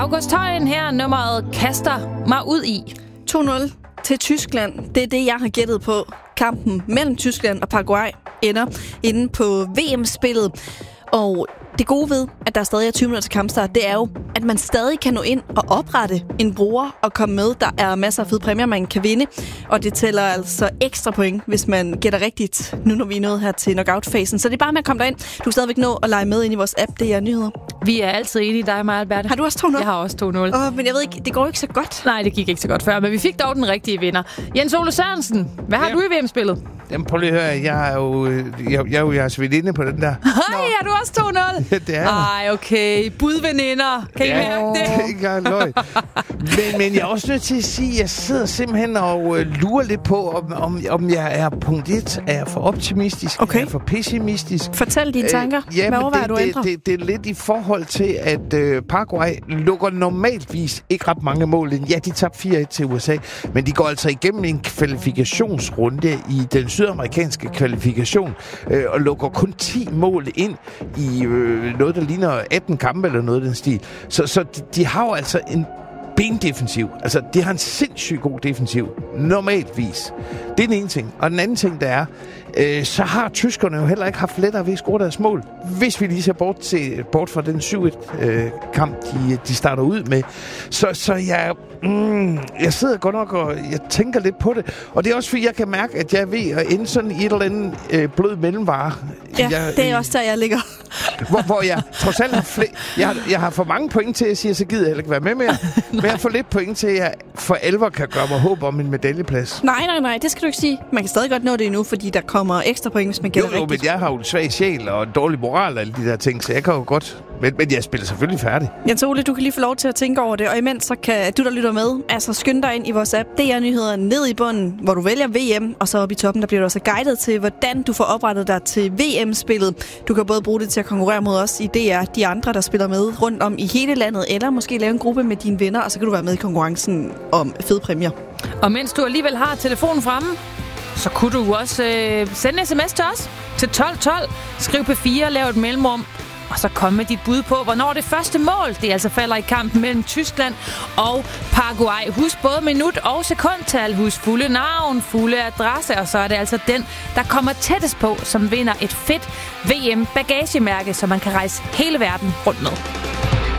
August Højen her, nummeret kaster mig ud i. 2-0 til Tyskland. Det er det, jeg har gættet på. Kampen mellem Tyskland og Paraguay ender inde på VM-spillet. Og det gode ved, at der stadig er 20 minutter til kampstart, det er jo, at man stadig kan nå ind og oprette en bruger og komme med. Der er masser af fede præmier, man kan vinde. Og det tæller altså ekstra point, hvis man gætter rigtigt, nu når vi er nået her til knockout-fasen. Så det er bare med at komme derind. Du kan stadigvæk nå at lege med ind i vores app. Det er nyheder. Vi er altid enige, dig og mig, Alberte. Har du også 2-0? Jeg har også 2-0. Men jeg ved ikke, det går ikke så godt. Nej, det gik ikke så godt før, men vi fik dog den rigtige vinder. Jens Ole Sørensen, hvad har du i VM-spillet? Jamen, prøv lige at høre, jeg er jo jeres veninde på den der. Hej, er du også 2-0? Ja, det er der. Ej, okay. Budveninder. Kan I mærke det? Det er ikke engang løg. Men jeg er også nødt til at sige, at jeg sidder simpelthen og lurer lidt på, om jeg er punkt 1. Er jeg for optimistisk? Okay. Er jeg for pessimistisk? Fortæl dine tanker. Hvad overvejer du at ændre? Det er lidt i forhold til, at Paraguay lukker normaltvis ikke ret mange mål ind. Ja, de tabte 4-1 til USA, men de går altså igennem en kvalifikationsrunde i den sydamerikanske kvalifikation og lukker kun 10 mål ind i noget, der ligner 18 kampe eller noget af den stil. Så de har jo altså en bendefensiv. Altså, de har en sindssygt god defensiv. Normaltvis. Det er den ene ting. Og den anden ting, der er, så har tyskerne jo heller ikke haft lettere ved at score deres mål. Hvis vi lige ser bort fra den 7-1-kamp, de starter ud med. Så jeg sidder godt nok og jeg tænker lidt på det. Og det er også fordi, jeg kan mærke, at jeg er ved at ende sådan i et eller andet blød mellemvare. Ja, det er også der, jeg ligger. Hvor jeg trods alt har jeg har for mange point til, at jeg siger, så gider jeg heller ikke være med mere. Men jeg får lidt point til, at jeg for alvor kan gøre mig håb om en medaljeplads. Nej, det skal du ikke sige. Man kan stadig godt nå det endnu, fordi der kommer ekstra point, hvis man gætter rigtigt. Men jeg har jo en svag sjæl og en dårlig moral og alle de der ting, så jeg kan jo godt. Men jeg spiller selvfølgelig færdig. Jens Ole, du kan lige få lov til at tænke over det, og imens så kan du, der lytter med, altså skynde dig ind i vores app. Det er nyheder ned i bunden, hvor du vælger VM, og så oppe i toppen, der bliver du også guidet til, hvordan du får oprettet dig til VM-spillet. Du kan både bruge det til at konkurrere mod os i DR, de andre, der spiller med rundt om i hele landet, eller måske lave en gruppe med dine venner, og så kan du være med i konkurrencen om fede præmier. Og mens du alligevel har telefonen fremme, så kunne du også sende en sms til os til 1212. Skriv P4, lav et mellemrum, og så kom med dit bud på, hvornår det første mål, det altså falder i kampen mellem Tyskland og Paraguay. Husk både minut og sekundtal, husk fulde navn, fulde adresse, og så er det altså den, der kommer tættest på, som vinder et fedt VM-bagagemærke, så man kan rejse hele verden rundt med.